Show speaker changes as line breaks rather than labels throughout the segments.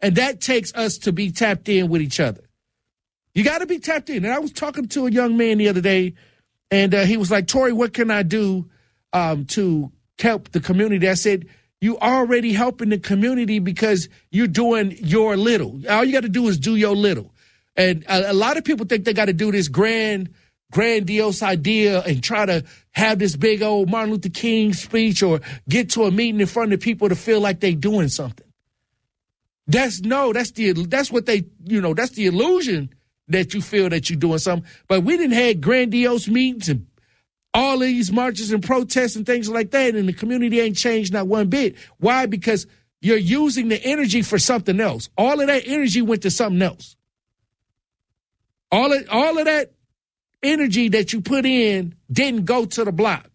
And that takes us to be tapped in with each other. You got to be tapped in. And I was talking to a young man the other day, and he was like, Tori, what can I do to help the community? I said, you already helping the community because you're doing your little. All you got to do is do your little. And a lot of people think they got to do this grandiose idea and try to have this big old Martin Luther King speech or get to a meeting in front of people to feel like they doing something. That's the illusion that you feel that you're doing something. But we didn't have grandiose meetings and all these marches and protests and things like that, and the community ain't changed not one bit. Why? Because you're using the energy for something else. All of that energy went to something else. All of that energy that you put in didn't go to the block.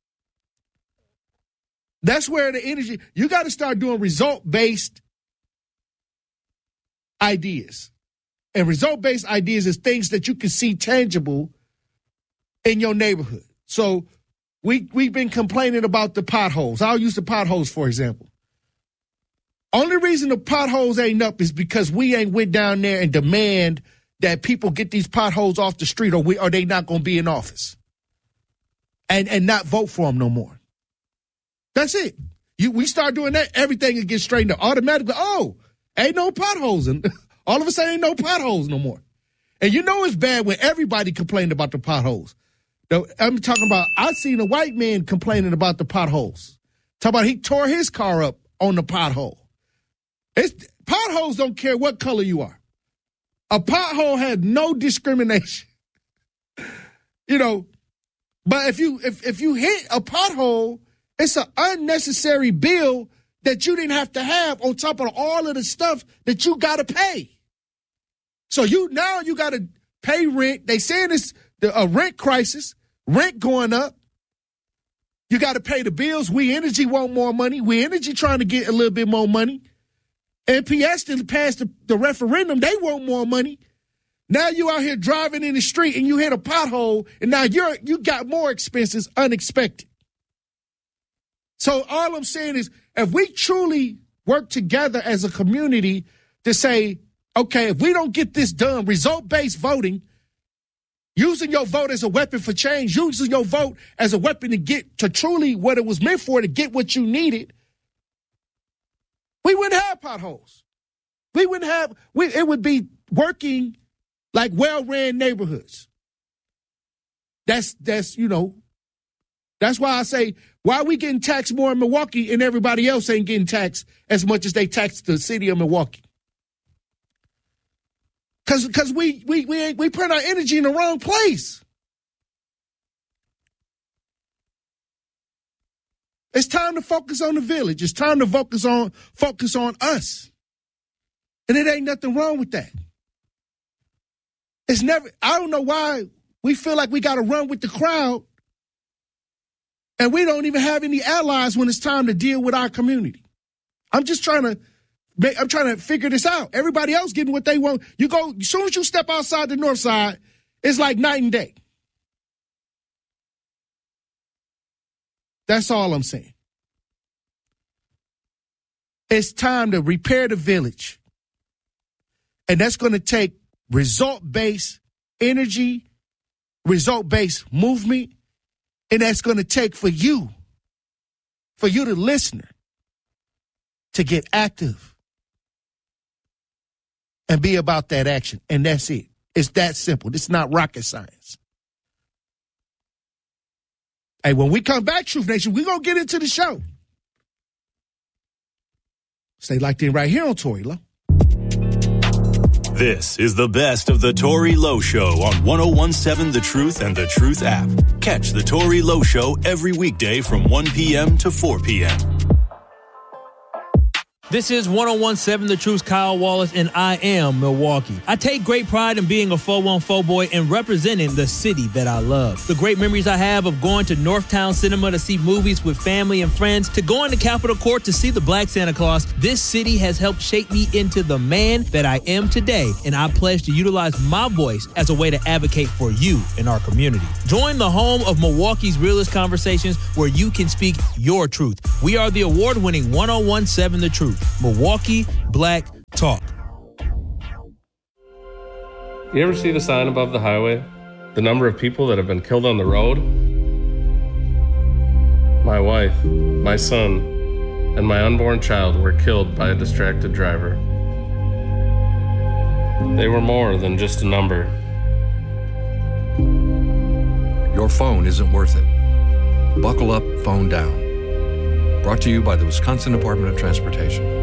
That's where the energy, you got to start doing result-based ideas. And result-based ideas is things that you can see tangible in your neighborhood. So we've been complaining about the potholes. I'll use the potholes, for example. Only reason the potholes ain't up is because we ain't went down there and demand that people get these potholes off the street or they not going to be in office and not vote for them no more. That's it. We start doing that, everything will get straightened up. Automatically, ain't no potholes. And all of a sudden, ain't no potholes no more. And you know it's bad when everybody complained about the potholes. I'm talking about, I seen a white man complaining about the potholes. Talking about he tore his car up on the pothole. Potholes don't care what color you are. A pothole has no discrimination. But if you hit a pothole, it's an unnecessary bill that you didn't have to have on top of all of the stuff that you got to pay. So you got to pay rent. They saying it's a rent crisis, rent going up. You got to pay the bills. We Energy want more money. We Energy trying to get a little bit more money. NPS didn't pass the referendum. They want more money. Now you out here driving in the street and you hit a pothole, and now you got more expenses unexpected. So all I'm saying is, if we truly work together as a community to say, okay, if we don't get this done, result-based voting, using your vote as a weapon for change, using your vote as a weapon to get to truly what it was meant for, to get what you needed, we wouldn't have potholes. It would be working like well-ran neighborhoods. That's why I say, why are we getting taxed more in Milwaukee and everybody else ain't getting taxed as much as they tax the city of Milwaukee? Because we put our energy in the wrong place. It's time to focus on the village. It's time to focus on us. And it ain't nothing wrong with that. I don't know why we feel like we got to run with the crowd and we don't even have any allies when it's time to deal with our community. I'm trying to figure this out. Everybody else getting what they want. As soon as you step outside the north side, it's like night and day. That's all I'm saying. It's time to repair the village. And that's going to take result-based energy, result-based movement, and that's going to take for you, the listener, to get active and be about that action. And that's it. It's that simple. It's not rocket science. Hey, when we come back, Truth Nation, we're going to get into the show. Stay locked in right here on Tori Lowe.
This is the best of the Tori Lowe Show on 101.7 The Truth and The Truth app. Catch the Tori Lowe Show every weekday from 1 p.m. to 4 p.m.
This is 101.7 The Truth's Kyle Wallace, and I am Milwaukee. I take great pride in being a 414 boy and representing the city that I love. The great memories I have of going to Northtown Cinema to see movies with family and friends, to going to Capitol Court to see the Black Santa Claus, this city has helped shape me into the man that I am today, and I pledge to utilize my voice as a way to advocate for you in our community. Join the home of Milwaukee's realest conversations where you can speak your truth. We are the award-winning 101.7 The Truth. Milwaukee Black
Talk.
You ever see the sign above the highway? The number of people that have been killed on the road? My wife, my son, and my unborn child were killed by a distracted driver. They were more than just a number.
Your phone isn't worth it. Buckle up, phone down. Brought to you by the Wisconsin Department of Transportation.